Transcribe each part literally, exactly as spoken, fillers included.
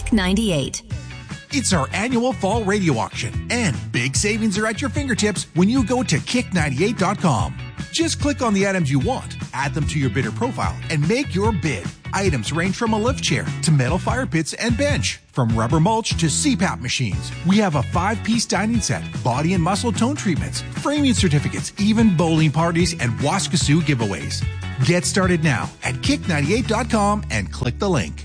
Kick ninety-eight. It's our annual fall radio auction, and big savings are at your fingertips when you go to kick ninety-eight dot com. Just click on the items you want, add them to your bidder profile, and make your bid. Items range from a lift chair to metal fire pits and bench, from rubber mulch to C PAP machines. We have a five-piece dining set, body and muscle tone treatments, framing certificates, even bowling parties and Waskasoo giveaways. Get started now at kick ninety-eight dot com and click the link.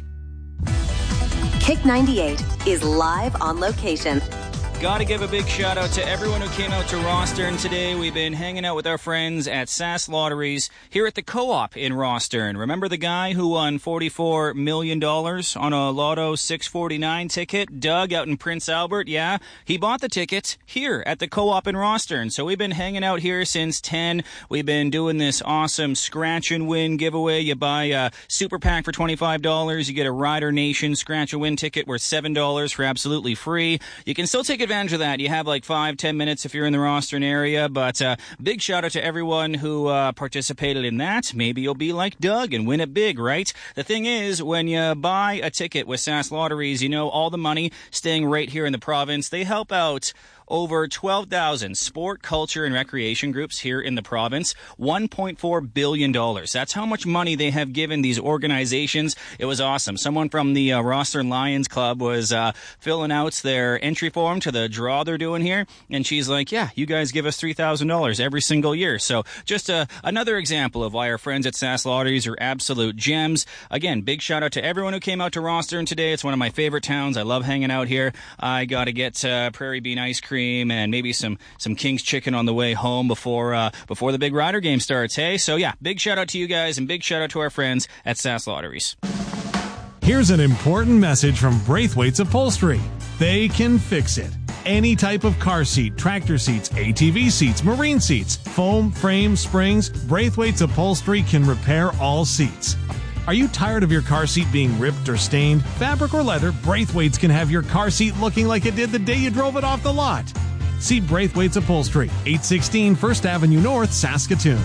Kick ninety-eight is live on location. Got to give a big shout out to everyone who came out to Rostern today. We've been hanging out with our friends at Sask Lotteries here at the Co-op in Rostern. Remember the guy who won forty-four million dollars on a Lotto six forty-nine ticket? Doug out in Prince Albert, yeah? He bought the ticket here at the Co-op in Rostern. So we've been hanging out here since ten. We've been doing this awesome scratch and win giveaway. You buy a super pack for twenty-five dollars. You get a Rider Nation scratch and win ticket worth seven dollars for absolutely free. You can still take advantage of that. You have like five, ten minutes if you're in the Rostern area, but uh, big shout out to everyone who uh, participated in that. Maybe you'll be like Doug and win it big, right? The thing is, when you buy a ticket with Sask Lotteries, you know all the money staying right here in the province. They help out over twelve thousand sport, culture, and recreation groups here in the province. one point four billion dollars. That's how much money they have given these organizations. It was awesome. Someone from the uh, Rostern Lions Club was uh, filling out their entry form to the draw they're doing here, and she's like, yeah, you guys give us three thousand dollars every single year. So just uh, another example of why our friends at Sask Lotteries are absolute gems. Again, big shout out to everyone who came out to Rostern today. It's one of my favorite towns. I love hanging out here. I got to get uh, Prairie Bean ice cream and maybe some some King's chicken on the way home before uh, before the big Rider game starts. Hey, so yeah, big shout out to you guys and big shout out to our friends at Sask Lotteries. Here's an important message from Braithwaite's Upholstery. They can fix it. Any type of car seat, tractor seats, A T V seats, marine seats, foam, frame, springs, Braithwaite's Upholstery can repair all seats. Are you tired of your car seat being ripped or stained? Fabric or leather, Braithwaite's can have your car seat looking like it did the day you drove it off the lot. See Braithwaite's Upholstery, eight sixteen First Avenue North, Saskatoon.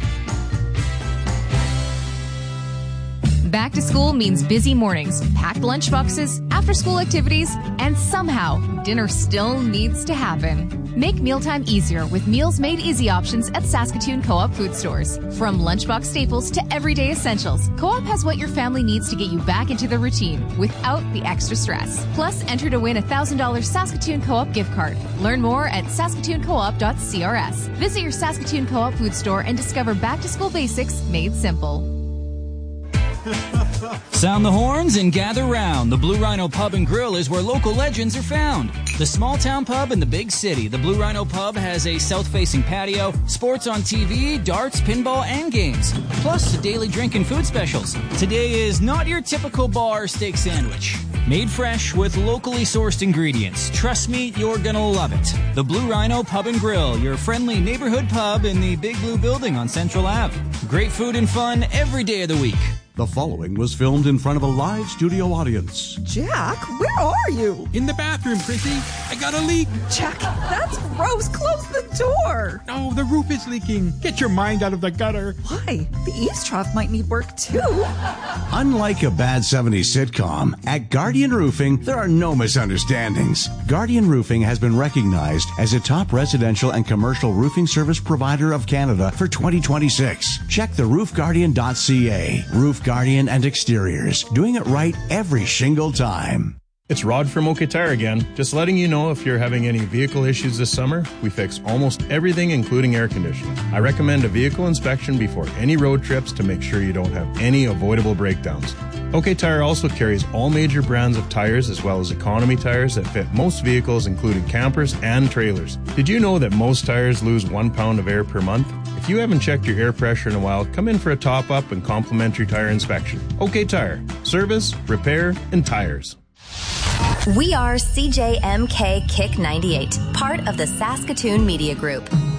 Back to school means busy mornings, packed lunchboxes, after-school activities, and somehow dinner still needs to happen. Make mealtime easier with Meals Made Easy options at Saskatoon Co-op food stores. From lunchbox staples to everyday essentials, Co-op has what your family needs to get you back into the routine without the extra stress. Plus, enter to win a one thousand dollars Saskatoon Co-op gift card. Learn more at saskatoon co op dot c r s. Visit your Saskatoon Co-op food store and discover back-to-school basics made simple. Sound the horns and gather round. The Blue Rhino Pub and Grill is where local legends are found. The small town pub in the big city. The Blue Rhino Pub has a south-facing patio, sports on T V, darts, pinball, and games. Plus, the daily drink and food specials. Today is not your typical bar steak sandwich. Made fresh with locally sourced ingredients. Trust me, you're gonna love it. The Blue Rhino Pub and Grill, your friendly neighborhood pub in the Big Blue Building on Central Avenue. Great food and fun every day of the week. The following was filmed in front of a live studio audience. Jack, where are you? In the bathroom, Chrissy. I got a leak. Jack, that's gross. Close the door. Oh, the roof is leaking. Get your mind out of the gutter. Why? The eaves trough might need work, too. Unlike a bad seventies sitcom, at Guardian Roofing, there are no misunderstandings. Guardian Roofing has been recognized as a top residential and commercial roofing service provider of Canada for twenty twenty-six. Check the roof guardian dot c a. Roof Guardian and Exteriors, doing it right every shingle time. It's Rod from OK Tire again. Just letting you know if you're having any vehicle issues this summer, we fix almost everything including air conditioning. I recommend a vehicle inspection before any road trips to make sure you don't have any avoidable breakdowns. OK Tire also carries all major brands of tires as well as economy tires that fit most vehicles including campers and trailers. Did you know that most tires lose one pound of air per month? If you haven't checked your air pressure in a while, come in for a top-up and complimentary tire inspection. OK Tire. Service, repair, and tires. We are C J M K Kick ninety-eight, part of the Saskatoon Media Group.